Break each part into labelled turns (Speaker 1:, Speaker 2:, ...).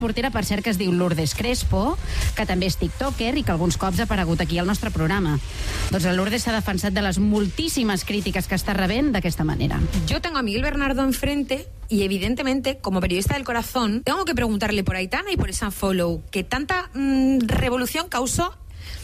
Speaker 1: Portera, per cert, que es diu Lourdes Crespo, que també és tiktoker i que alguns cops ha aparegut aquí al nostre programa. Doncs la Lourdes s'ha defensat de les moltíssimes crítiques que està rebent d'aquesta manera.
Speaker 2: Yo tengo a Miguel Bernardo enfrente y evidentemente, como periodista del corazón, tengo que preguntarle por Aitana y por esa follow, que tanta revolución causó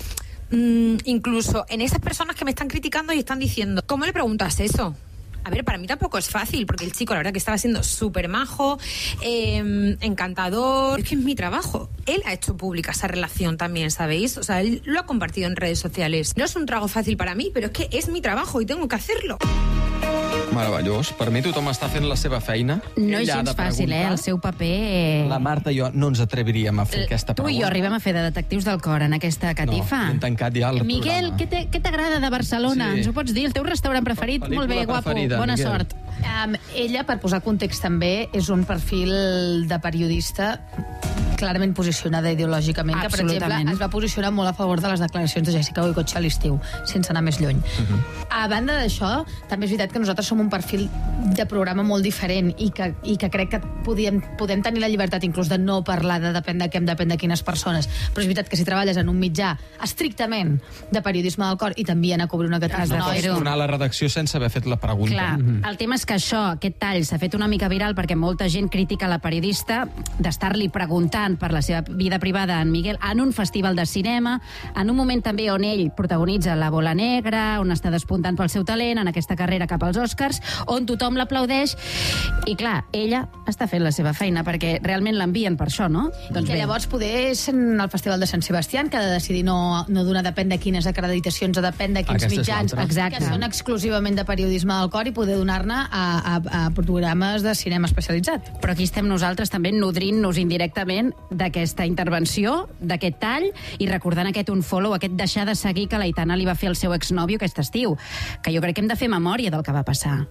Speaker 2: incluso en esas personas que me están criticando y están diciendo, ¿cómo le preguntas eso? A ver, para mí tampoco es fácil, porque el chico, la verdad, que estaba siendo súper majo, encantador. Es que es mi trabajo. Él ha hecho pública esa relación también, ¿sabéis? O sea, él lo ha compartido en redes sociales. No es un trago fàcil para mí, pero es que es mi trabajo y tengo que hacerlo.
Speaker 3: Meravellós. Per mi tothom està fent la seva feina.
Speaker 1: No és gens fàcil, el seu paper...
Speaker 3: La Marta i jo no ens atreviríem a fer aquesta pregunta.
Speaker 1: Tu i jo arribem a fer de detectius del cor en aquesta catifa.
Speaker 3: No, hem tancat ja el
Speaker 1: Miguel,
Speaker 3: programa.
Speaker 1: què t'agrada de Barcelona?
Speaker 3: Sí.
Speaker 1: Ens ho pots dir? El teu restaurant preferit? Molt bé, guapo, bona
Speaker 3: Miguel.
Speaker 1: sort.
Speaker 4: Ella, per posar context també, és un perfil de periodista clarament posicionada ideològicament, que, per exemple, es va posicionar molt a favor de les declaracions de Jessica Goicoechea a l'estiu, sense anar més lluny. A banda d'això, també és veritat que nosaltres som un perfil de programa molt diferent i que crec que podem tenir la llibertat inclús de no parlar de depèn de què, depèn de quines persones, però és veritat que si treballes en un mitjà estrictament de periodisme del cor i t'envien a cobrir una catarina...
Speaker 3: No pots tornar a la redacció sense haver fet la pregunta.
Speaker 1: Clar, el tema és que aquest tall s'ha fet una mica viral perquè molta gent critica la periodista d'estar-li preguntant per la seva vida privada en Miguel en un festival de cinema, en un moment també on ell protagonitza La Bola Negra, on està despuntant pel seu talent en aquesta carrera cap als Oscars, on tothom l'aplaudeix, i clar, ella està fent la seva feina perquè realment l'envien per això, no?
Speaker 4: Doncs que llavors poder és en el Festival de Sant Sebastián, que ha de decidir no donar depèn de quines acreditacions o depèn de quins mitjans, que són exclusivament de periodisme del cor, i poder donar-ne a programes de cinema especialitzat.
Speaker 1: Però aquí estem nosaltres també nodrint-nos indirectament d'aquesta intervenció, d'aquest tall, i recordant aquest unfollow, aquest deixar de seguir que l'Aitana li va fer el seu exnòvio aquest estiu, que jo crec que hem de fer memòria del que va passar.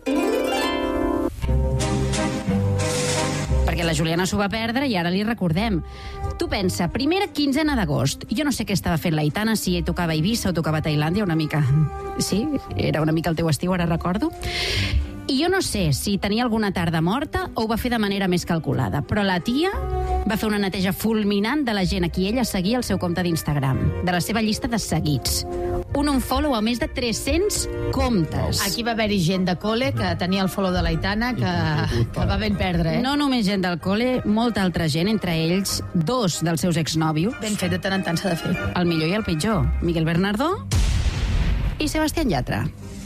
Speaker 1: Perquè la Juliana s'ho va perdre i ara li recordem. Tu pensa, primera quinzena d'agost, jo no sé què estava fent l'Aitana, si tocava a Eivissa o tocava a Tailàndia, una mica... Sí, era una mica el teu estiu, ara recordo. I jo no sé si tenia alguna tarda morta o ho va fer de manera més calculada, però la tia va fer una neteja fulminant de la gent a qui ella seguia al seu compte d'Instagram, de la seva llista de seguits. Un unfollow a més de 300 comptes.
Speaker 4: Aquí va haver-hi gent de col·le que tenia el follow de l'Aitana que va ben perdre,
Speaker 1: No només gent del col·le, molta altra gent, entre ells 2 dels seus exnòvios.
Speaker 4: Ben fet, de tant en tant s'ha de fer.
Speaker 1: El millor i el pitjor, Miguel Bernardo i Sebastián Yatra.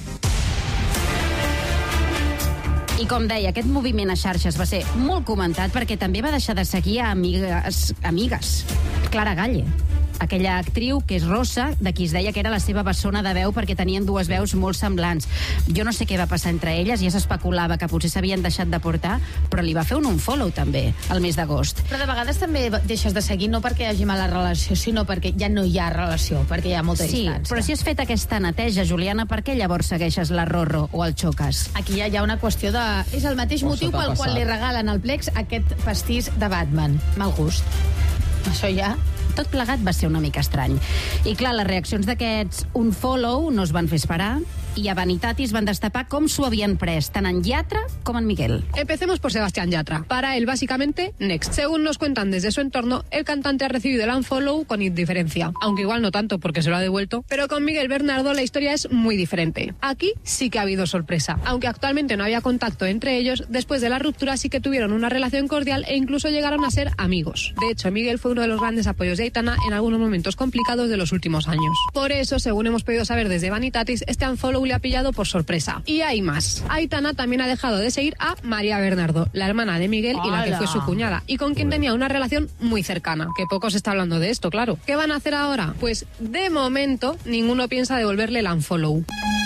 Speaker 1: I com deia, aquest moviment a xarxes va ser molt comentat perquè també va deixar de seguir a amigues. Clara Galle, aquella actriu que és rossa, de qui es deia que era la seva bessona de veu perquè tenien 2 veus molt semblants. Jo no sé què va passar entre elles, ja s'especulava que potser s'havien deixat de portar, però li va fer un unfollow també, al mes d'agost.
Speaker 4: Però de vegades també deixes de seguir no perquè hi hagi mala relació, sinó perquè ja no hi ha relació, perquè hi ha molta distància.
Speaker 1: Sí, però si has fet aquesta neteja, Juliana, per què llavors segueixes la Rorro o el Xoques?
Speaker 4: Aquí ja hi ha una qüestió de... És el mateix motiu pel qual li regalen al Plex aquest pastís de Batman. Mal gust. Això ja...
Speaker 1: Tot plegat va ser una mica estrany. I clar, les reaccions d'aquests unfollow no es van fer esperar i a Vanitatis van destapar com s'ho havien pres, tant en Yatra com en Miguel.
Speaker 5: Empecemos por Sebastián Yatra. Para él, básicamente, next. Según nos cuentan desde su entorno, el cantante ha recibido el unfollow con indiferencia. Aunque igual no tanto porque se lo ha devuelto. Pero con Miguel Bernardo la historia es muy diferente. Aquí sí que ha habido sorpresa. Aunque actualmente no había contacto entre ellos, después de la ruptura sí que tuvieron una relación cordial e incluso llegaron a ser amigos. De hecho, Miguel fue uno de los grandes apoyos de Aitana en algunos momentos complicados de los últimos años. Por eso, según hemos podido saber desde Vanitatis, este unfollow le ha pillado por sorpresa. Y hay más. Aitana también ha dejado de seguir a María Bernardo, la hermana de Miguel y la que fue su cuñada, y con quien tenía una relación muy cercana, que poco se está hablando de esto, claro. ¿Qué van a hacer ahora? Pues, de momento, ninguno piensa devolverle el unfollow.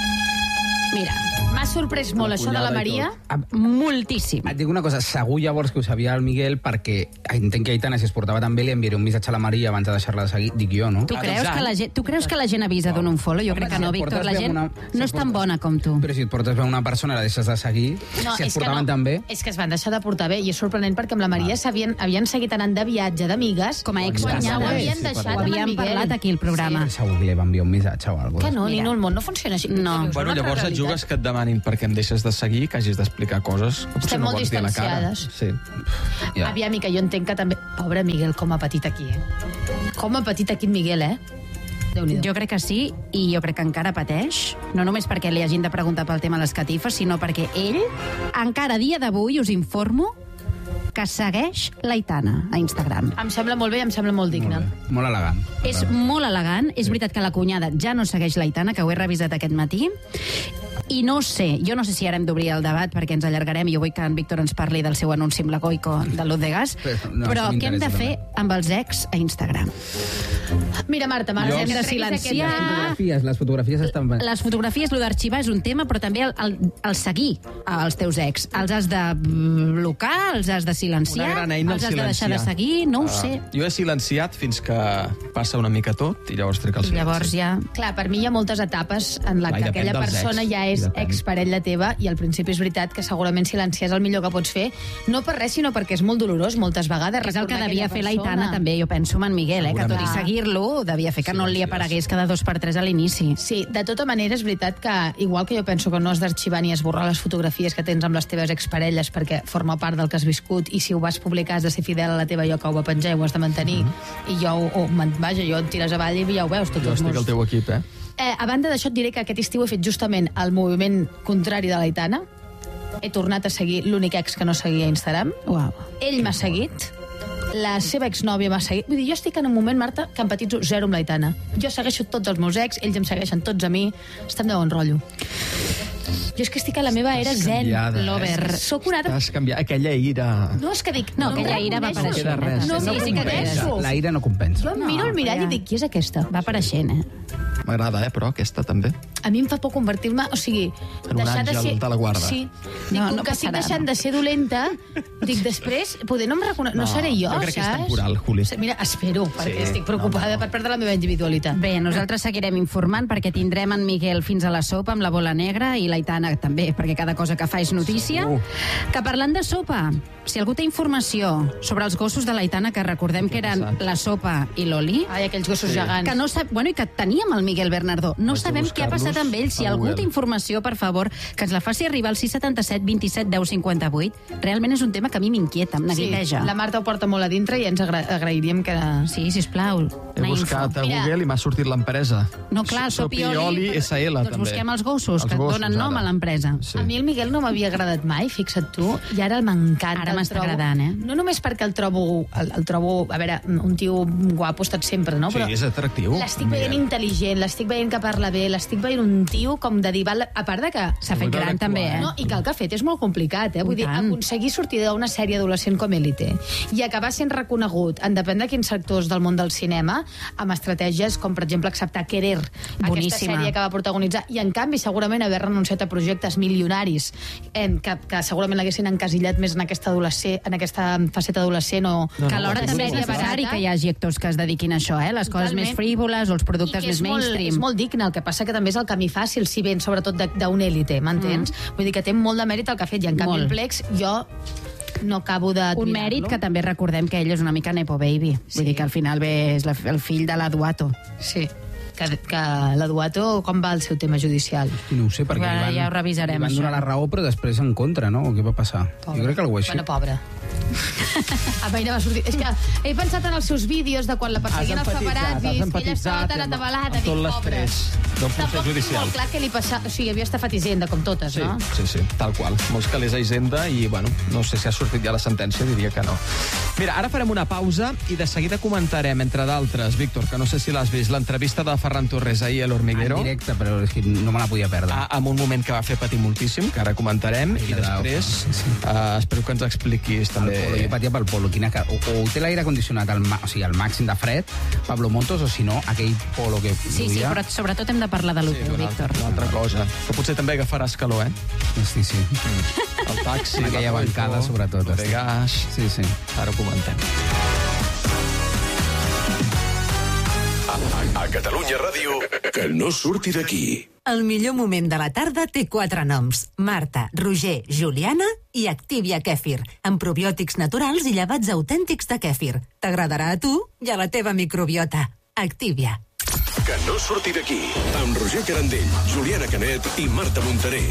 Speaker 4: Mira, m'ha sorprès molt això de la Maria.
Speaker 1: Moltíssim.
Speaker 6: Et dic una cosa, segur llavors que ho sabia el Miguel perquè entenc que Aitana, si es portava tan bé, li enviaré un missatge a la Maria abans de deixar-la de seguir, dic jo, no?
Speaker 1: Tu creus que la gent avisa d'un unfollow? Jo crec que no, Víctor. La gent no és tan bona com tu.
Speaker 6: Però si et portes bé a una persona i la deixes de seguir, si et portaven tan bé...
Speaker 4: És que es van deixar de portar bé, i és sorprenent perquè amb la Maria havien seguit anant de viatge d'amigues
Speaker 1: com a excunyades.
Speaker 4: Ho havien deixat amb en
Speaker 1: Havíem parlat aquí al programa.
Speaker 6: Segur que li va enviar un missatge o alguna cosa.
Speaker 4: Que no, Nino, el món no funciona així.
Speaker 1: No.
Speaker 3: Bueno, llavors et jugues que et demani demanin perquè em deixes de seguir, que hagis d'explicar coses que potser
Speaker 4: Estem
Speaker 3: no
Speaker 4: molt
Speaker 3: vols dir a la cara.
Speaker 4: distanciades.
Speaker 3: Sí.
Speaker 6: Ja.
Speaker 4: Aviam, que jo entenc que també... Pobre Miguel, com ha patit aquí, Com ha patit aquí en Miguel, Déu-n'hi-do.
Speaker 1: Jo crec que sí, i jo crec que encara pateix, no només perquè li hagin de preguntar pel tema de les catifes, sinó perquè ell, encara a dia d'avui, us informo, que segueix l'Aitana a Instagram.
Speaker 4: Em sembla molt bé i em sembla molt digne.
Speaker 6: Molt elegant.
Speaker 1: És molt elegant, és veritat que la cunyada ja no segueix l'Aitana, que ho he revisat aquest matí, i no sé, jo no sé si ara hem d'obrir el debat perquè ens allargarem i jo vull que en Víctor ens parli del seu anunci amb la Goico de l'Ut de Gas, però què hem de fer amb els ex a Instagram?
Speaker 4: Mira, Marta,
Speaker 1: hem de silenciar...
Speaker 6: Les fotografies estan...
Speaker 1: Les fotografies, lo d'arxivar és un tema, però també el seguir als teus ex. Els has de blocar, els has de silenciar,
Speaker 3: Una gran eina,
Speaker 1: els
Speaker 3: el
Speaker 1: has de deixar de
Speaker 3: silenciar.
Speaker 1: seguir, no ho sé.
Speaker 3: Jo he silenciat fins que passa una mica tot i llavors trec el silenci.
Speaker 1: Llavors ja...
Speaker 4: Clar, per mi hi ha moltes etapes en la
Speaker 3: Clar, i
Speaker 4: que
Speaker 3: depèn
Speaker 4: aquella
Speaker 3: dels
Speaker 4: persona
Speaker 3: ex.
Speaker 4: ja és
Speaker 3: Depèn.
Speaker 4: exparella teva i al principi és veritat que segurament silenciar és el millor que pots fer, no per res, sinó perquè és molt dolorós moltes vegades.
Speaker 1: És el que
Speaker 4: recordar
Speaker 1: devia
Speaker 4: aquella
Speaker 1: fer l'Aitana,
Speaker 4: persona.
Speaker 1: també, jo penso en Miguel, que tot i
Speaker 4: Segurament.
Speaker 1: seguir-lo, devia fer que no li aparegués cada 2 per 3 a l'inici.
Speaker 4: Sí, de tota manera és veritat que, igual que jo penso que no has d'arxivar ni esborrar les fotografies que tens amb les teves exparelles perquè forma part del que has viscut, i si ho vas publicar has de ser fidel a la teva jo que ho va penjar i ho has de mantenir, i jo et tires avall i ja ho veus, tots
Speaker 3: Jo
Speaker 4: els
Speaker 3: estic al
Speaker 4: meus...
Speaker 3: teu equip,
Speaker 4: A banda d'això, et diré que aquest estiu he fet justament el moviment contrari de l'Aitana. He tornat a seguir l'únic ex que no seguia a Instagram.
Speaker 1: Uau.
Speaker 4: Ell m'ha seguit, la seva exnòvia m'ha seguit. Vull dir, jo estic en un moment, Marta, que empatitzo zero amb l'Aitana. Jo segueixo tots els meus ex, ells em segueixen tots a mi, estem de bon rotllo. Jo és que estic a la meva era zen, lover. Soc una...
Speaker 3: T'has canviat aquella ira.
Speaker 4: No, és que dic...
Speaker 1: No, aquella ira va
Speaker 4: reconeixo.
Speaker 1: apareixent.
Speaker 3: queda res.
Speaker 4: No,
Speaker 1: Sí, sí que té.
Speaker 4: reconeixo.
Speaker 6: La ira no compensa.
Speaker 4: Jo em miro al mirall i dic, qui és aquesta?
Speaker 1: Va apareixent,
Speaker 3: M'agrada, però, aquesta també.
Speaker 4: A mi em fa por convertir-me... O sigui,
Speaker 3: En un
Speaker 4: deixar de
Speaker 3: àngel
Speaker 4: ser...
Speaker 3: de la guarda.
Speaker 4: Sí. Dic,
Speaker 1: No,
Speaker 4: com
Speaker 1: no
Speaker 4: que estic
Speaker 1: passarà,
Speaker 4: deixant
Speaker 1: no.
Speaker 4: de ser dolenta, dic, després, poder no em reconec... No seré jo,
Speaker 3: jo crec que és
Speaker 4: saps?
Speaker 3: temporal, Juli.
Speaker 4: Mira, espero, perquè estic preocupada per perdre la meva individualitat.
Speaker 1: Bé, nosaltres seguirem informant perquè tindrem en Miguel fins a la sopa amb la bola negra i l'Aitana també, perquè cada cosa que fa és notícia. Que parlant de sopa, si algú té informació sobre els gossos de l'Aitana, que recordem que eren la sopa i l'Oli,
Speaker 4: Ai, aquells gossos gegants.
Speaker 1: que no sap, bueno, i que teníem el Miguel Bernardó. No
Speaker 3: Vaig a
Speaker 1: sabem què ha passat amb ell. Si
Speaker 3: a
Speaker 1: algú
Speaker 3: Google.
Speaker 1: té informació, per favor, que ens la faci arribar al 677 27 10 58. Realment és un tema que a mi m'inquieta, em neguiteja.
Speaker 4: la Marta ho porta molt a dintre i ens agrairíem que...
Speaker 1: Sí, sisplau.
Speaker 3: He
Speaker 1: una
Speaker 3: buscat
Speaker 1: info.
Speaker 3: a
Speaker 4: Mira.
Speaker 3: Google i m'ha sortit l'empresa.
Speaker 1: No, clar, Sopioli
Speaker 3: SL,
Speaker 1: doncs
Speaker 3: també.
Speaker 1: busquem els gossos,
Speaker 3: Els
Speaker 1: que
Speaker 3: gossos,
Speaker 1: donen nom
Speaker 3: ara.
Speaker 1: a l'empresa.
Speaker 3: Sí.
Speaker 4: A mi el Miguel no m'havia agradat mai, fixa't tu, i ara m'encanta.
Speaker 1: Ara
Speaker 4: el
Speaker 1: m'està
Speaker 4: trobo.
Speaker 1: agradant,
Speaker 4: No només perquè el trobo, a veure, un tio guapo ha estat sempre, no?
Speaker 3: Sí,
Speaker 4: Però
Speaker 3: és atractiu.
Speaker 4: l'estic veient
Speaker 3: Miguel.
Speaker 4: intel·ligent, l'estic veient que parla bé, l'estic veient un tio com de dir, a part de que...
Speaker 1: S'ha fet
Speaker 3: Vull veure
Speaker 1: gran, també,
Speaker 3: actuar,
Speaker 1: eh?
Speaker 4: No, i que el que ha fet és molt complicat, Vull dir,
Speaker 1: tant.
Speaker 4: aconseguir sortir d'una sèrie adolescent com Élite i acabar sent reconegut en depèn de quins sectors del món del cinema amb estratègies com, per exemple, acceptar Querer, aquesta
Speaker 1: Boníssima.
Speaker 4: sèrie que va protagonitzar, i en canvi segurament haver renunciat a projectes milionaris que segurament l'haguessin encasillat més en aquesta faceta adolescent o...
Speaker 1: Que alhora
Speaker 3: no,
Speaker 1: també és
Speaker 3: no, no,
Speaker 1: necessari que hi hagi actors que es dediquin a això, les coses
Speaker 4: Totalment.
Speaker 1: més frívoles o els productes
Speaker 4: I que
Speaker 1: més mainstream.
Speaker 4: És molt digne, el que passa que també és el camí fàcil, si ben sobretot d'un élite, m'entens? Vull dir que té molt de mèrit el que ha fet, i en canvi
Speaker 1: Molt.
Speaker 4: el Plex jo no acabo de
Speaker 1: Un mèrit que també recordem que ell és una mica Nepo Baby. Vull dir que al final ve és el fill de l'Eduato.
Speaker 4: Sí, que l'Eduato, com va el seu tema judicial?
Speaker 6: I no ho sé, perquè
Speaker 1: Ara ja ho revisarem,
Speaker 6: li van donar
Speaker 1: això.
Speaker 6: la raó, però després en contra, no? O què va passar?
Speaker 4: Pobre.
Speaker 6: Jo crec que algú així.
Speaker 4: Bueno, pobre. A mi no m'ha sortit. És que he pensat en els seus vídeos de quan la perseguien els paparazzis, que ella estava tan atabalada,
Speaker 3: amb tot
Speaker 4: dic, pobre.
Speaker 3: l'estrès del procés
Speaker 4: Tampoc tinc
Speaker 3: judicial.
Speaker 4: molt clar què li passava. O sigui, havia estat fatisenda, com totes,
Speaker 3: Sí,
Speaker 4: no?
Speaker 3: sí, tal qual. Molts calés a Hisenda i, bueno, no sé si ha sortit ja la sentència, diria que no. Mira, ara farem una pausa i de seguida comentarem, entre d'altres, Víctor, que no sé si l'has vist, l'entrevista de Ferran Torres ahir a l'Hormiguero.
Speaker 6: En directe, però és que no me la podia perdre.
Speaker 3: En un moment que va fer patir moltíssim, que ara comentarem, i després espero que ens expliquis
Speaker 6: El
Speaker 3: també...
Speaker 6: polo, jo patia pel polo. O té l'aire condicionat al màxim de fred, Pablo Motos, o si no, aquell polo que
Speaker 1: Sí,
Speaker 6: duia.
Speaker 1: però sobretot hem de parlar de l'Uteu, Víctor.
Speaker 3: Una altra cosa. Que potser també agafaràs calor,
Speaker 6: Sí, sí.
Speaker 3: El taxi,
Speaker 6: En aquella
Speaker 3: la Goico,
Speaker 6: bancada, sobretot.
Speaker 3: el gas...
Speaker 6: Sí, sí.
Speaker 3: Ara ho comentem.
Speaker 7: A Catalunya Ràdio, que no surti d'aquí.
Speaker 8: El millor moment de la tarda té 4 noms. Marta, Roger, Juliana i Activia Kèfir, amb probiòtics naturals i llevats autèntics de kèfir. T'agradarà a tu i a la teva microbiota. Activia.
Speaker 7: Que no surti d'aquí. Amb Roger Carandell, Juliana Canet i Marta Montaner.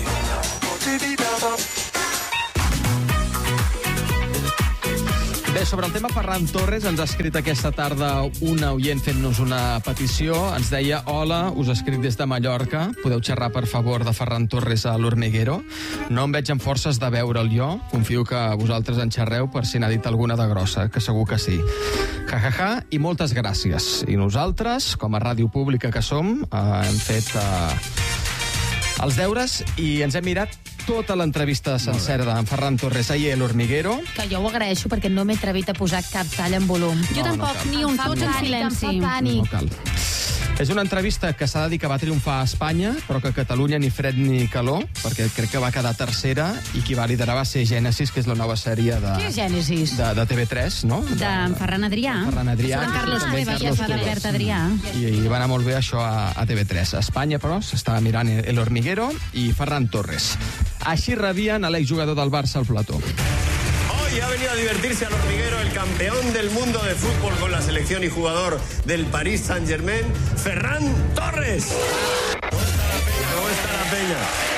Speaker 3: Bé, sobre el tema Ferran Torres ens ha escrit aquesta tarda una oient fent-nos una petició. Ens deia: hola, us escric des de Mallorca. Podeu xerrar, per favor, de Ferran Torres a l'Hormiguero? No em veig amb forces de veure'l jo. Confio que vosaltres en xerreu per si n'ha dit alguna de grossa, que segur que sí. I moltes gràcies. I nosaltres, com a ràdio pública que som, hem fet els deures i ens hem mirat tota l'entrevista sencera d'en Ferran Torres ahir a l'Hormiguero.
Speaker 4: Que jo ho agraeixo perquè no m'he atrevit a posar cap tall en volum.
Speaker 1: Jo tampoc, ni un, tots en silenci.
Speaker 4: Em fa pànic.
Speaker 3: No cal. És una entrevista que s'ha de dir que va triomfar a Espanya, però que a Catalunya ni fred ni calor, perquè crec que va quedar tercera, i qui va liderar va ser Gènesis, que és la nova sèrie de...
Speaker 4: Què és Gènesis?
Speaker 3: De TV3, no?
Speaker 1: D'en Ferran Adrià.
Speaker 3: Ferran Adrià.
Speaker 1: En Carlos Cuevas i Albert Adrià.
Speaker 3: I va anar molt bé això a TV3. A Espanya, però, s'estava mirant El Hormiguero i Ferran Torres. Així rebien a l'exjugador del Barça al plató.
Speaker 9: Y ha venido a divertirse al Hormiguero el campeón del mundo de fútbol con la selección y jugador del Paris Saint-Germain, Ferran Torres. ¿Cómo está la peña?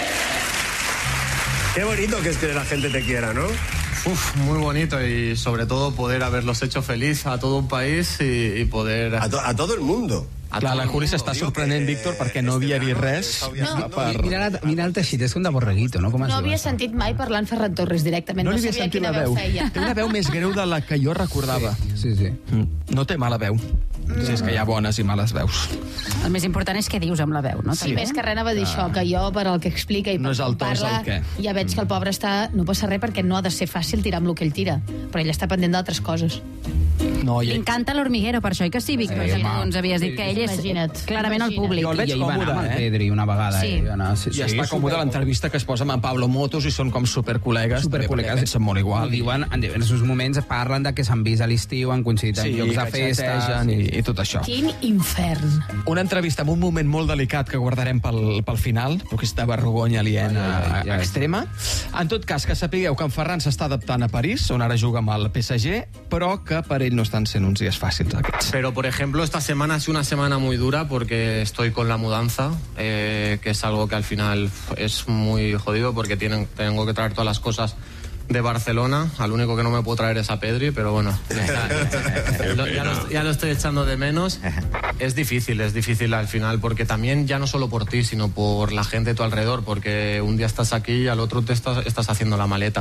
Speaker 9: Qué bonito que es que la gente te quiera, ¿no?
Speaker 10: Muy bonito, y sobre todo poder haberlos hecho feliz a todo un país y poder...
Speaker 9: A todo el mundo.
Speaker 3: Clar, la Juli s'està sorprenent, Víctor, perquè no havia vist res.
Speaker 6: Mira el teixit, és com de borreguito, no?
Speaker 4: No havia sentit mai parlar en Ferran Torres directament.
Speaker 3: No li havia sentit la veu. Té una veu més greu de la que jo recordava.
Speaker 6: Sí.
Speaker 3: No té mala veu. Si és que hi ha bones i males veus.
Speaker 1: El més important és què dius amb la veu, no?
Speaker 4: Sí, més que res anava a dir això, que jo, per el que explica i per
Speaker 3: no és el to, és el què.
Speaker 4: Ja veig que el pobre està... No passa res perquè no ha de ser fàcil tirar amb el que ell tira, però ell està pendent d'altres coses.
Speaker 3: No,
Speaker 1: Li encanta l'Hormiguero, per això, i que sí, Víctor?
Speaker 6: Sí,
Speaker 1: ens havies dit que ell és clarament el públic.
Speaker 3: Jo el veig còmode,
Speaker 6: amb el Pedri una vegada.
Speaker 1: Sí.
Speaker 3: I està còmode l'entrevista que es posa amb en Pablo Motos i són com supercol·legues.
Speaker 6: Supercol·legues.
Speaker 3: Pensen molt igual.
Speaker 6: Ho diuen en diversos moments, parlen de que s'han vist a l'estiu, han coincidit en llocs de festa
Speaker 3: i tot això.
Speaker 4: Quin infern.
Speaker 3: Una entrevista en un moment molt delicat que guardarem pel final, perquè és de vergonya aliena extrema. En tot cas, que sapigueu que en Ferran s'està adaptant a París, on ara juga amb el PSG, però que per ell no estan sent uns dies fàcils aquests.
Speaker 10: Pero, por ejemplo, esta semana ha sido una semana muy dura porque estoy con la mudanza, que es algo que al final es muy jodido porque tengo que traer todas las cosas de Barcelona. Al único que no me puedo traer es a Pedri, pero bueno, ya lo estoy echando de menos. Es difícil al final, porque también ya no solo por ti, sino por la gente de tu alrededor, porque un día estás aquí y al otro te estás haciendo la maleta.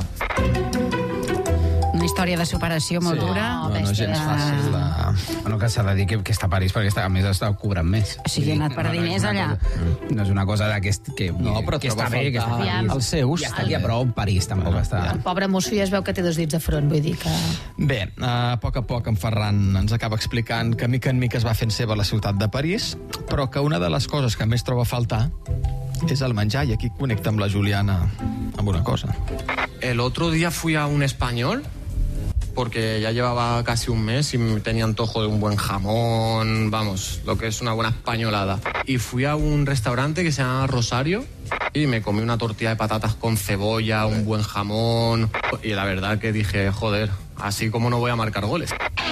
Speaker 1: Una història de superació molt dura.
Speaker 3: No és gens fàcil.
Speaker 6: Bueno, que s'ha de dir que està a París perquè a més està cobrant més.
Speaker 1: O sigui, ha anat per diners allà.
Speaker 6: No és una cosa que
Speaker 3: però
Speaker 6: està bé, que està
Speaker 4: Aviam.
Speaker 3: Els seus.
Speaker 6: ja està aquí a prop, París tampoc està...
Speaker 4: El pobre mosso ja es veu que té dos dits de front, vull dir que...
Speaker 3: Bé, a poc en Ferran ens acaba explicant que mica en mica es va fent seva la ciutat de París, però que una de les coses que més troba a faltar és el menjar, i aquí connecta amb la Juliana amb una cosa.
Speaker 10: El otro día fui a un español porque ya llevaba casi un mes y tenía antojo de un buen jamón, vamos, lo que es una buena españolada. Y fui a un restaurante que se llama Rosario y me comí una tortilla de patatas con cebolla, un buen jamón, y la verdad que dije, joder, así como no voy a marcar goles.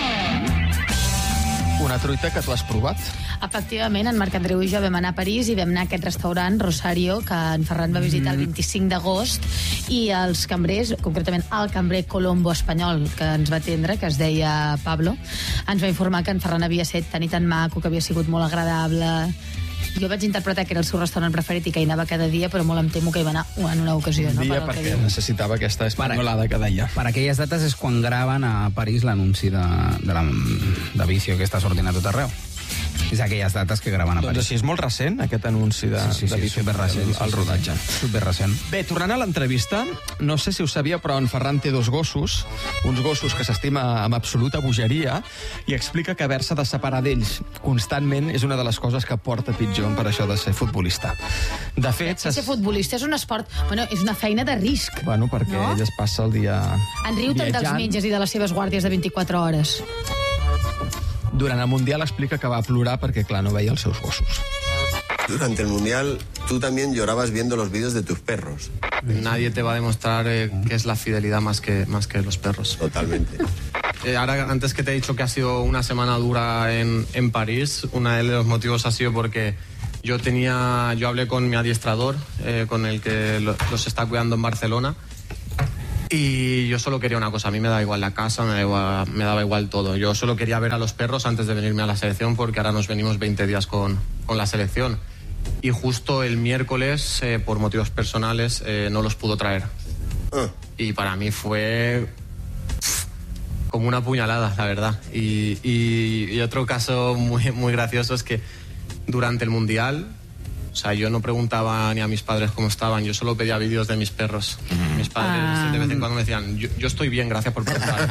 Speaker 3: Una truita que tu has provat?
Speaker 4: Efectivament, en Marc Andreu i jo vam anar a París i vam anar a aquest restaurant, Rosario, que en Ferran va visitar el 25 d'agost, i els cambrers, concretament el cambrer colombo espanyol que ens va atendre, que es deia Pablo, ens va informar que en Ferran havia estat tan i tan maco, que havia sigut molt agradable. Jo vaig interpretar que era el seu restaurant preferit i que hi anava cada dia, però molt em temo que hi va anar en una ocasió.
Speaker 3: Un dia, perquè necessitava aquesta espanyolada que deia.
Speaker 6: Per aquelles dates és quan graven a París l'anunci de Vicio, que està sortint a tot arreu. És aquelles dates que graven a París.
Speaker 3: Doncs així és molt recent, aquest anunci de Vicio, el rodatge.
Speaker 6: Superrecent.
Speaker 3: Bé, tornant a l'entrevista, no sé si ho sabia, però en Ferran té dos gossos, uns gossos que s'estima amb absoluta bogeria, i explica que haver-se de separar d'ells constantment és una de les coses que porta pitjor per això de ser futbolista. De fet...
Speaker 4: Ser futbolista és un esport... Bueno, és una feina de risc.
Speaker 3: Bueno, perquè ell es passa el dia
Speaker 4: En riu tant dels metges i de les seves guàrdies de 24 hores.
Speaker 3: Durant el Mundial explica que va plorar perquè, clar, no veia els seus gossos.
Speaker 9: Durante el Mundial, tú también llorabas viendo los vídeos de tus perros.
Speaker 10: Nadie te va a demostrar qué es la fidelidad más que los perros.
Speaker 9: Totalmente.
Speaker 10: ahora antes que te he dicho que ha sido una semana dura en París, uno de los motivos ha sido porque yo hablé con mi adiestrador, con el que los está cuidando en Barcelona, y yo solo quería una cosa. A mí me daba igual la casa, me daba igual todo. Yo solo quería ver a los perros antes de venirme a la selección, porque ahora nos venimos 20 días con la selección. Y justo el miércoles, por motivos personales, no los pudo traer. Y para mí fue como una puñalada, la verdad. Y otro caso muy, muy gracioso es que durante el Mundial, o sea, yo no preguntaba ni a mis padres cómo estaban, yo solo pedía vídeos de mis perros. Mis padres de vez en cuando me decían, yo estoy bien, gracias por preguntar.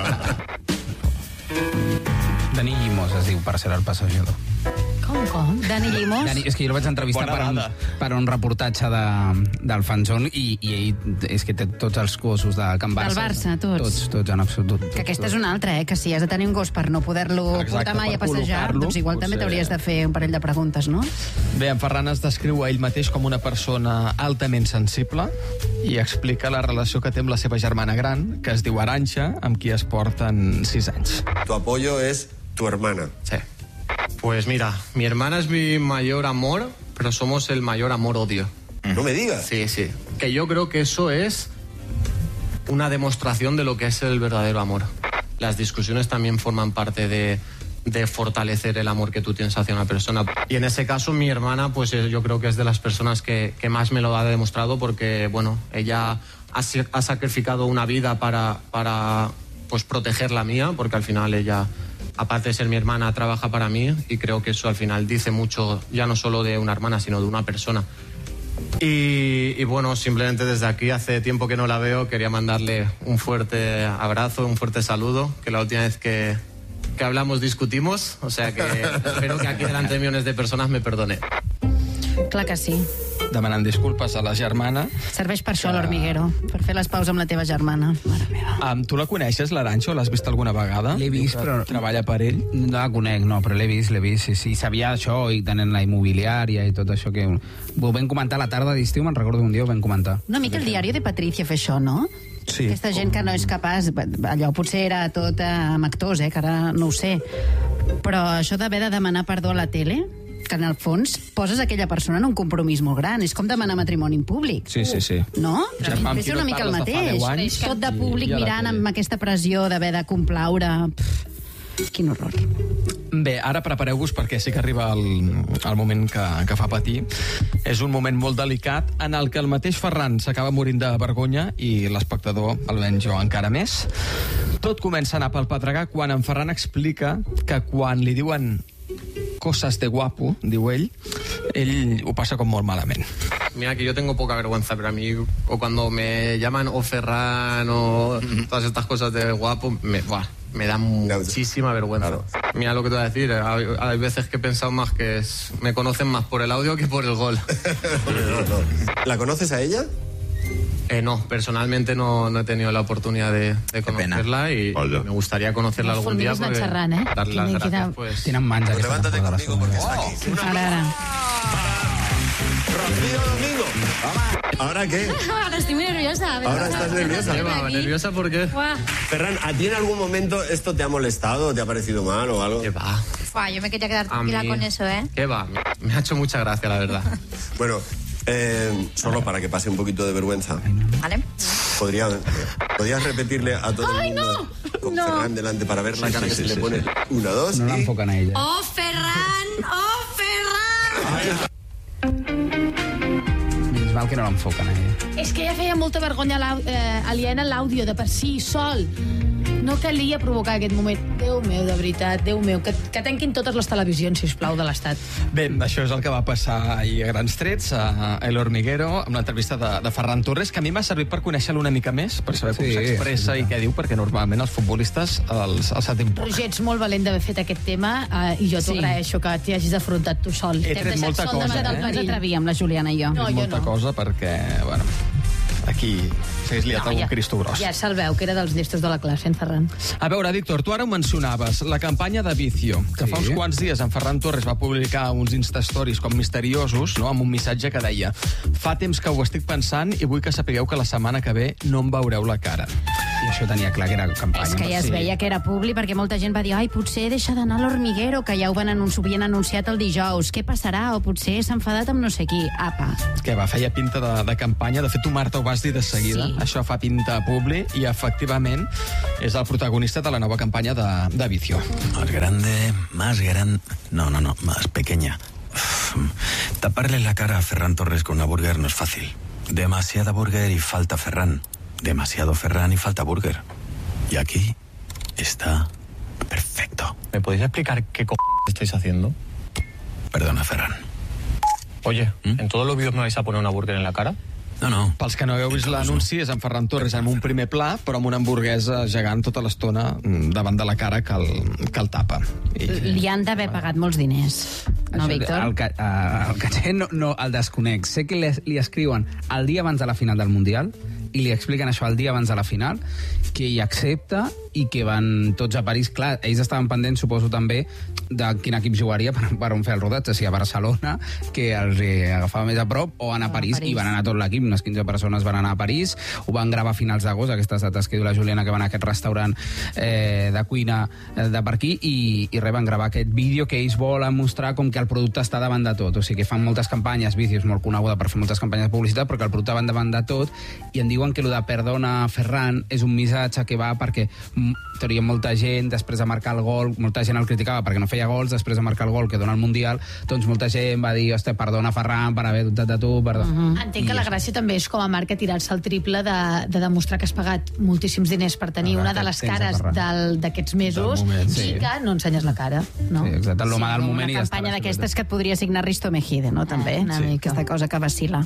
Speaker 6: Dani Llimós es diu, per ser el passejador.
Speaker 1: Com? Dani Llimós?
Speaker 6: És que jo el vaig entrevistar per un reportatge del Fanzón i ell és que té tots els gossos de Can Barça.
Speaker 1: Del Barça, tots.
Speaker 6: Tots, en absolut.
Speaker 1: Que aquesta és una altra, que si has de tenir un gos per no poder-lo portar mai a passejar, doncs igual també t'hauries de fer un parell de preguntes, no?
Speaker 3: Bé, en Ferran es descriu a ell mateix com una persona altament sensible i explica la relació que té amb la seva germana gran, que es diu Arantxa, amb qui es porten 6 anys.
Speaker 9: Tu apoyo es tu hermana.
Speaker 10: Sí. Pues mira, mi hermana es mi mayor amor, pero somos el mayor amor-odio.
Speaker 9: No me digas.
Speaker 10: Sí, sí. Que yo creo que eso es una demostración de lo que es el verdadero amor. Las discusiones también forman parte de fortalecer el amor que tú tienes hacia una persona. Y en ese caso mi hermana, pues yo creo que es de las personas que más me lo ha demostrado, porque, bueno, ella ha sacrificado una vida para pues proteger la mía, porque al final ella, aparte de ser mi hermana, trabaja para mí, y creo que eso al final dice mucho, ya no solo de una hermana, sino de una persona. Y bueno, simplemente desde aquí, hace tiempo que no la veo, quería mandarle un fuerte abrazo, un fuerte saludo, que la última vez que hablamos discutimos, o sea que espero que aquí delante de millones de personas me perdone.
Speaker 1: Clar que sí.
Speaker 3: Demanant disculpes a la germana.
Speaker 1: Serveix per això l'Hormiguero, per fer les paus amb la teva germana. Mare meva.
Speaker 3: Tu la coneixes, l'Arantxa, o l'has vist alguna vegada?
Speaker 6: L'he vist, però...
Speaker 3: Treballa per ell?
Speaker 6: No la conec, no, però l'he vist, sí. Sabia això, i tenint la immobiliària i tot això que... Ho vam comentar a la tarda d'estiu, me'n recordo un dia, ho vam comentar.
Speaker 1: Una mica el diari de Patricia fer això, no?
Speaker 3: Sí.
Speaker 1: Aquesta gent que no és capaç... Allò potser era tot amb actors, que ara no ho sé. Però això d'haver de demanar perdó a la tele, que en el fons poses aquella persona en un compromís molt gran. És com demanar matrimoni en públic.
Speaker 3: Sí.
Speaker 1: No? Ve ser una mica el mateix. Tot de públic mirant amb aquesta pressió d'haver de complaure. Quin horror.
Speaker 3: Bé, ara prepareu-vos perquè sí que arriba el moment que fa patir. És un moment molt delicat en el que el mateix Ferran s'acaba morint de vergonya i l'espectador, almenys jo, encara més. Tot comença a anar pel pedregar quan en Ferran explica que quan li diuen cosas de guapo, diu ell ho passa com molt malament.
Speaker 10: Mira que yo tengo poca vergüenza, pero a mí, o cuando me llaman o Ferran o todas estas cosas de guapo, me da muchísima vergüenza. Claro. Mira lo que te voy a decir, hay veces que he pensado más que me conocen más por el audio que por el gol.
Speaker 9: No. ¿La conoces a ella?
Speaker 10: No, personalmente no he tenido la oportunidad de conocerla y me gustaría conocerla algún día porque darle las gracias, pues...
Speaker 6: Tenen mans
Speaker 9: Pues
Speaker 6: aquesta
Speaker 9: levántate
Speaker 6: temporada.
Speaker 9: conmigo porque está aquí.
Speaker 1: Ara.
Speaker 9: Rocío Domingo. ¿Ahora qué?
Speaker 11: Ahora estoy muy nerviosa.
Speaker 9: Ahora estás nerviosa.
Speaker 10: ¿Nerviosa por qué?
Speaker 9: Ferran, ¿a ti en algún momento esto te ha molestado, te ha parecido mal o algo?
Speaker 10: ¿Qué va?
Speaker 11: Yo me quería quedar tranquila con eso, ¿eh?
Speaker 10: ¿Qué va? Me ha hecho mucha gracia, la verdad.
Speaker 9: Bueno, solo para que pase un poquito de vergüenza.
Speaker 11: Vale.
Speaker 9: ¿Podrías repetirle a todo el mundo con Ferran delante para ver la cara que se le pone? 1, 2
Speaker 6: No l'enfoquen a ella.
Speaker 11: ¡Oh, Ferran! ¡Oh, Ferran!
Speaker 6: Menys mal que no l'enfoquen a ella.
Speaker 4: És que ja feia molta vergonya aliena l'àudio de per si sol. No calia provocar aquest moment. Déu meu, de veritat, Déu meu, que tanquin totes les televisions, sisplau, de l'Estat.
Speaker 3: Bé, això és el que va passar ahir a grans trets a El Hormiguero, amb l'entrevista de Ferran Torres, que a mi m'ha servit per conèixer-lo una mica més, per saber com s'expressa i què diu, perquè normalment els futbolistes els sentim poc.
Speaker 4: Roger, ets molt valent d'haver fet aquest tema i jo t'ho agraeixo que t'hi hagis afrontat tu sol.
Speaker 3: He tret molta cosa,
Speaker 1: No ens atrevíem, la Juliana i jo.
Speaker 4: No, jo
Speaker 3: molta
Speaker 4: no.
Speaker 3: cosa perquè, bueno, aquí s'hagués liat algun cristo gros.
Speaker 4: Ja se'l veu, que era dels llestos de la classe, en Ferran.
Speaker 3: A veure, Víctor, tu ara ho mencionaves, la campanya de Vicio, que fa uns quants dies en Ferran Torres va publicar uns Insta-stories com misteriosos, no?, amb un missatge que deia: fa temps que ho estic pensant i vull que sapigueu que la setmana que ve no em veureu la cara.
Speaker 6: I això tenia clar que era campanya.
Speaker 1: És que ja es veia que era publi, perquè molta gent va dir ai, potser deixa d'anar a l'Hormiguero, que ja ho havien anunciat el dijous. Què passarà? O potser s'ha enfadat amb no sé qui. Apa.
Speaker 3: Que va, feia pinta de campanya. De fet, tu, Marta, ho vas dir de seguida.
Speaker 1: Sí.
Speaker 3: Això fa pinta publi i, efectivament, és el protagonista de la nova campanya de Vicio.
Speaker 12: Más grande, No, más pequeña. Taparle la cara a Ferran Torres con una burger no es fácil. Demasiada burger y falta Ferran. Demasiado Ferran y falta burger. Y aquí está perfecto.
Speaker 10: ¿Me podéis explicar qué estáis haciendo?
Speaker 12: Perdona, Ferran.
Speaker 10: Oye, ¿en todos los vídeos me vais a poner una burger en la cara?
Speaker 12: No.
Speaker 3: Pels que no hagueu vist l'anunci, és en Ferran Torres en un primer pla, però amb una hamburguesa gegant tota l'estona davant de la cara que el tapa.
Speaker 1: Li han d'haver pagat molts diners. No, Víctor?
Speaker 6: El caché no el desconec. Sé que li escriuen el dia abans de la final del Mundial i li expliquen això el dia abans de la final, que hi accepta i que van tots a París. Clar, ells estaven pendents, suposo també, de quin equip jugaria per on fer el rodatge, si a Barcelona, que els agafava més a prop, o anar a París, i van anar tot l'equip, unes 15 persones van anar a París, ho van gravar a finals d'agost, aquestes dates que diu la Juliana, que van a aquest restaurant de cuina de per aquí, i van gravar aquest vídeo que ells volen mostrar com que el producte està davant de tot, o sigui que fan moltes campanyes, Vicio és molt coneguda per fer moltes campanyes de publicitat, però que el producte va davant de tot, i em diuen que el de perdona Ferran és un missatge que va perquè teoria molta gent després de marcar el gol, molta gent el criticava perquè no feia gols, després de marcar el gol que dona el Mundial, doncs molta gent va dir, hòstia, perdona Ferran per haver dubtat de tu, perdona.
Speaker 4: Entenc que la gràcia també és com a marca tirar-se el triple de demostrar que has pagat moltíssims diners per tenir una de les cares d'aquests mesos i que no ensenyes la cara, no?
Speaker 6: Sí, exacte, l'home del moment i ja està.
Speaker 1: Una campanya d'aquestes que et podria signar Risto Mejide, no? També, aquesta cosa que vacila.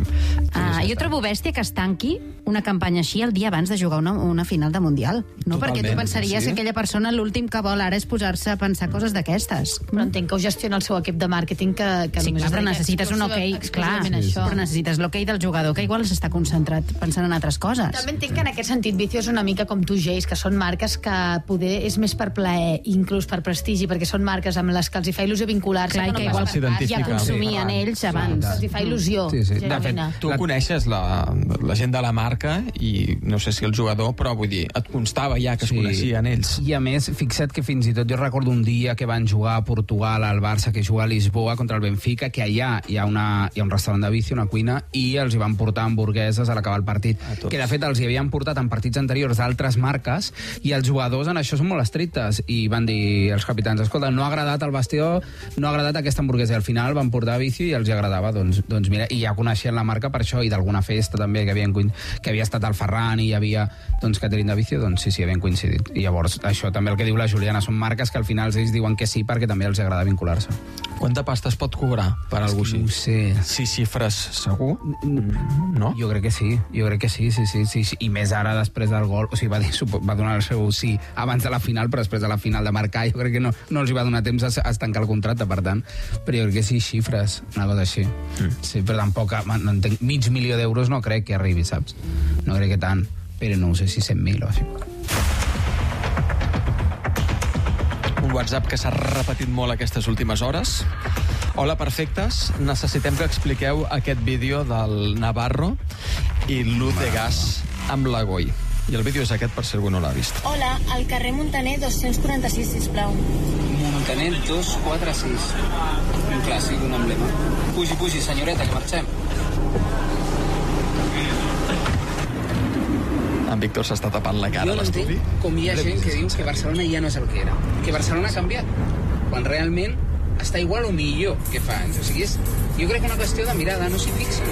Speaker 1: Jo trobo bèstia que es tanqui una campanya així el dia abans de jugar una final de Mundial, no? Perquè tu pensaries que aquella persona l'últim que vol ara és posar-se a pensar coses d'aquestes.
Speaker 4: Però entenc que ho gestiona el seu equip de màrqueting que
Speaker 1: sí, clar, però necessites un okei, clar, però necessites l'okei del jugador, que igual s'està concentrat pensant en altres coses.
Speaker 4: També entenc que en aquest sentit Vicio és una mica com tu, Geis, que són marques que poder és més per plaer, inclús per prestigi, perquè són marques amb les que els hi fa il·lusió vincular-se.
Speaker 1: Clar, que igual ja consumien ells abans.
Speaker 4: Els hi fa il·lusió.
Speaker 3: De fet, tu coneixes la gent de la marca i no sé si el jugador, però vull dir, et constava ja que es coneixien ells.
Speaker 6: I a més, fixa't que fins i tot jo recordo un dia que van jugar a Portugal, al Barça, que juga a Lisboa contra el Benfica, que allà hi ha un restaurant de Vicio, una cuina, i els hi van portar hamburgueses a l'acabar el partit. Que de fet els hi havien portat en partits anteriors d'altres marques, i els jugadors en això són molt estrictes, i van dir els capitans, escolta, no ha agradat el vestidor, no ha agradat aquesta hamburguesa, i al final van portar a Vicio i els hi agradava, doncs mira, i ja coneixien la marca per això, i d'alguna festa també que havia estat al Ferran i hi havia catering de Vicio, doncs sí, havien coincidit. I llavors, això també el que diu la Juliana, són marques que al final ells diuen que sí perquè també els agrada vincular-se.
Speaker 3: Quanta pasta es pot cobrar per algú així?
Speaker 6: No sé.
Speaker 3: 6 xifres, segur? No?
Speaker 6: Jo crec que sí, sí. I més ara, després del gol, o sigui, va donar el seu sí abans de la final, però després de la final de marcar, jo crec que no els hi va donar temps a tancar el contracte, per tant, però jo crec que sí, xifres, una cosa així. Sí, però tampoc, no entenc, $500.000 d'euros no crec que arribi, saps? No crec que tant, però no ho sé si 100.000 o així.
Speaker 3: Un WhatsApp que s'ha repetit molt aquestes últimes hores. Hola, perfectes. Necessitem que expliqueu aquest vídeo del Navarro i l'U de gas amb la Goi. I el vídeo és aquest, per si algú no l'ha vist.
Speaker 13: Hola, al carrer Montaner 246, sisplau.
Speaker 6: Montaner 246. Un clàssic, un emblema. Pugi, senyoreta, que marxem.
Speaker 3: En Víctor s'està tapant la cara a l'estudi.
Speaker 6: Jo no entenc com hi ha gent que diu que Barcelona ja no és el que era. Que Barcelona ha canviat. Quan realment està igual o millor que fa anys. O sigui, jo crec que una qüestió de mirada, no s'hi fixa.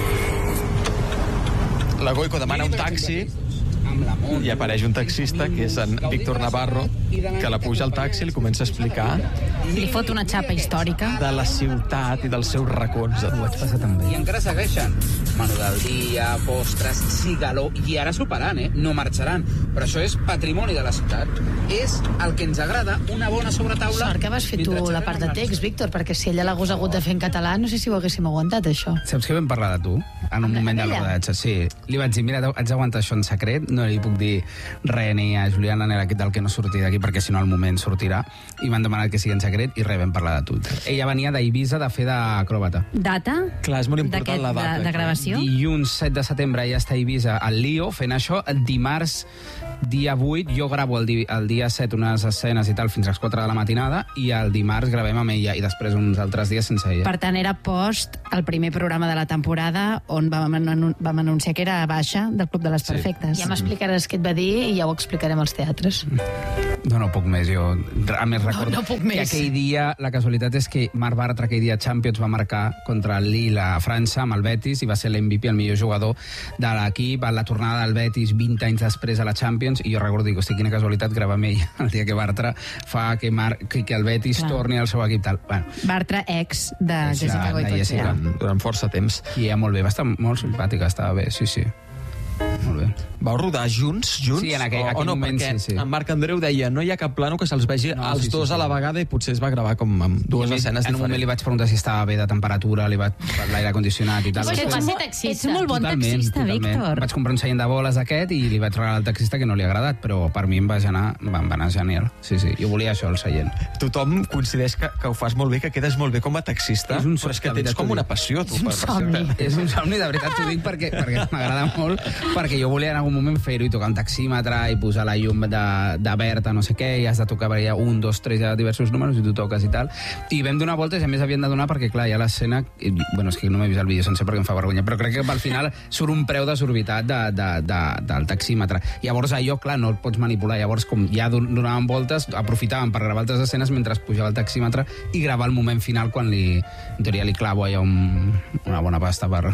Speaker 3: La Goico demana un taxi i apareix un taxista, que és en Víctor Navarro, que la puja al taxi i li comença a explicar...
Speaker 1: Li fot una xapa històrica.
Speaker 3: De la ciutat i dels seus racons.
Speaker 6: Ho vaig passar també. I encara segueixen. Menú del dia, postres, cigaló, i ara superant, no marxaran. Però això és patrimoni de la ciutat. És el que ens agrada, una bona sobretaula...
Speaker 4: Sort que vas fer tu la part de text, Víctor, perquè si ella l'hagués hagut de fer en català, no sé si ho haguéssim aguantat, això.
Speaker 6: Saps que vam parlar de tu? En un moment del rodatge, sí. Li vaig dir, mira, haig d'aguantar això en secret, no li puc dir res ni a Juliana ni a l'equip del que no surti d'aquí, perquè si no al moment sortirà, i m'han demanat que sigui en secret i res, vam parlar de tu. Ella venia d'Eivissa de fer d'acròbata.
Speaker 1: Data?
Speaker 3: Clar, és molt important la data.
Speaker 1: De gravació?
Speaker 6: Dilluns 7 de setembre ella està a Eivissa al Lío fent això. Dimarts Dia 8 jo gravo el dia 7 unes escenes i tal fins a les 4 de la matinada i el dimarts gravem amb ella i després uns altres dies sense ella.
Speaker 1: Per tant, era post el primer programa de la temporada on vam anunciar que era baixa del Club de les Perfectes.
Speaker 4: Ja m'explicaràs què et va dir i ja ho explicarem als teatres.
Speaker 6: No, poc més. Jo a més recordo que aquell dia, la casualitat és que Marc Bartra aquell dia Champions va marcar contra el Lille a França amb el Betis i va ser l'MVP, el millor jugador de l'equip, a la tornada del Betis 20 anys després a la Champions, i jo recordo, dic, hosti, quina casualitat gravar amb ell el dia que Bartra fa que el Betis torni al seu equip tal. Bueno,
Speaker 1: Bartra, ex de Jessica Goicoechea.
Speaker 3: Durant força temps.
Speaker 6: I molt bé, va estar molt simpàtica, estava bé, sí. Molt bé.
Speaker 3: Vau rodar junts?
Speaker 6: Sí, en aquell moment,
Speaker 3: perquè en Marc Andreu deia no hi ha cap plano que se'ls vegi els dos a la vegada i potser es va gravar com amb dues escenes diferents.
Speaker 6: En un moment li vaig preguntar si estava bé de temperatura, li vaig per l'aire condicionat i tal.
Speaker 1: Ets molt bon taxista, Víctor.
Speaker 6: Vaig comprar un seient de boles aquest i li vaig regalar al taxista que no li ha agradat, però per mi em va anar genial. Sí, jo volia això, el seient.
Speaker 3: Tothom coincideix que ho fas molt bé, que quedes molt bé com a taxista, però és que tens com una passió, tu.
Speaker 6: És un somni, de veritat t'ho dic, perquè m'agrada molt, perquè jo volia en algun moment fer-ho i tocar un taxímetre i posar la llum de verd a no sé què, i has de tocar perquè hi ha 1, 2, 3, diversos números i tu toques i tal. I vam donar voltes i a més havien de donar perquè, clar, hi ha l'escena... Bueno, és que no m'he vist el vídeo sencer perquè em fa vergonya, però crec que al final surt un preu desorbitat del taxímetre. Llavors allò, clar, no el pots manipular. Llavors, com ja donaven voltes, aprofitaven per gravar altres escenes mentre pujava el taxímetre i gravar el moment final quan en teoria li clavo allà una bona pasta per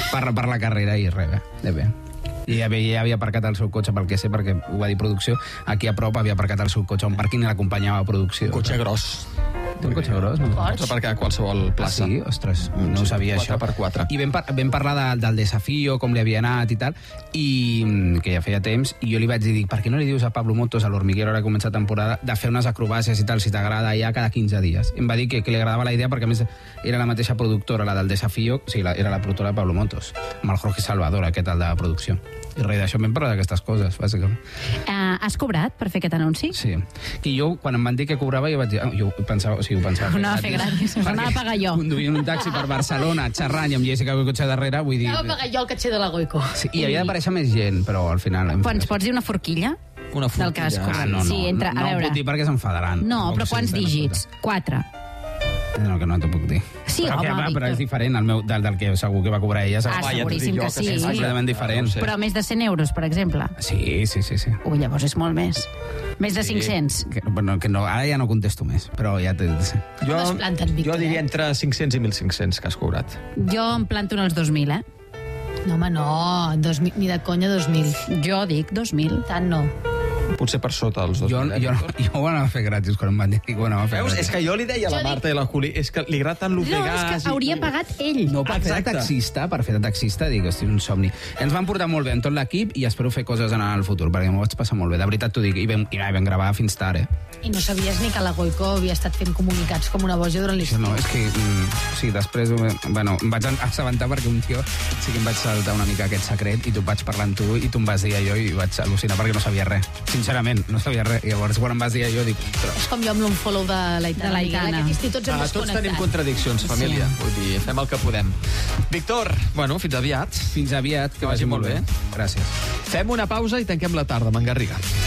Speaker 6: la carrera i res, bé. I ja havia aparcat el seu cotxe, pel que sé, perquè ho va dir producció, aquí a prop havia aparcat el seu cotxe a un pàrquing i l'acompanyava a producció.
Speaker 3: Un cotxe gros.
Speaker 6: Un cotxe gros, no?
Speaker 3: Pots aparcar a qualsevol plaça.
Speaker 6: Sí? Ostres, no ho sabia, això.
Speaker 3: 4x4.
Speaker 6: I vam parlar del desafío, com li havia anat i tal, i que ja feia temps, i jo li vaig dir, per què no li dius a Pablo Motos, a l'Hormiguero, ara que comença temporada, de fer unes acrobàcies i tal, si t'agrada, ja cada 15 dies. I em va dir que li agradava la idea, perquè a més era la mateixa productora, la del desafío, o sigui, era la productora de Pablo Motos, amb el Jorge Salvador, aquest, el de producció. I res d'això vam parlar d'aquestes coses, bàsicament.
Speaker 1: Has cobrat per fer aquest anunci?
Speaker 6: Sí. Que jo, quan em van dir que cobrava, jo vaig dir... Jo pensava... O sigui, ho pensava...
Speaker 1: Ho anava a fer gratis, ho anava a pagar jo.
Speaker 6: Conduint un taxi per Barcelona, xerrant i amb Jessica Goicoechea darrere, vull dir...
Speaker 4: Anava a pagar jo el caché de la Goico.
Speaker 6: Sí, i havia d'aparèixer més gent, però al final...
Speaker 1: Ens pots dir una forquilla?
Speaker 3: Una forquilla?
Speaker 1: Del que has cobrat.
Speaker 6: No ho puc dir perquè s'enfadaran.
Speaker 1: No, però quants dígits? 4.
Speaker 6: No, que no t'ho puc dir.
Speaker 1: Sí, home, Víctor.
Speaker 6: Però és diferent del que segur que va cobrar ella.
Speaker 1: Seguríssim que sí.
Speaker 6: És completament diferent.
Speaker 1: Però més de 100 euros, per exemple.
Speaker 6: Sí.
Speaker 1: Ui, llavors és molt més. Més de 500.
Speaker 6: Que no, ara ja no contesto més, però ja t'he de dir.
Speaker 3: Jo diria entre 500 i 1.500 que has cobrat.
Speaker 1: Jo em planto en els 2.000,
Speaker 4: No, home, no. Ni de conya 2.000.
Speaker 1: Jo dic 2.000.
Speaker 4: Tant no.
Speaker 3: Potser per sota els 2.000.
Speaker 6: Jo ho anava a fer gratis quan em van dir que ho anava a fer gratis.
Speaker 3: És que jo li deia a la Marta i a la Juli, és que li agrada tant l'ofegar...
Speaker 1: No, és que hauria pagat ell.
Speaker 6: No, per fer de taxista, dic, hosti, un somni. Ens van portar molt bé en tot l'equip i espero fer coses en el futur, perquè m'ho vaig passar molt bé. De veritat t'ho dic, i vam gravar fins tard,
Speaker 4: I no sabies ni que la Goico havia estat fent comunicats com una boja durant l'estiu.
Speaker 6: No, és que, sí, després, em vaig assabentar perquè un tio sí que em vaig saltar una mica aquest secret i tu vaig parlar amb tu i tu em vas dir allò i vaig al·lucinar perquè no sabia res. Sincerament, no sabia res. I llavors, quan em vas dir allò, dic...
Speaker 4: És com jo amb l'unfollow de l'Aitana.
Speaker 3: Tots tenim contradiccions, família. Vull dir, fem el que podem. Víctor, fins aviat.
Speaker 6: Fins aviat, que vagi molt bé. Gràcies.
Speaker 3: Fem una pausa i tanquem la tarda amb en Garriga.